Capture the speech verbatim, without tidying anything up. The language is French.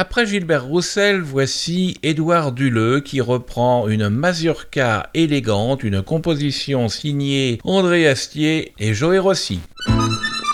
Après Gilbert Roussel, voici Édouard Duleux qui reprend une mazurka élégante, une composition signée André Astier et Joe Rossi.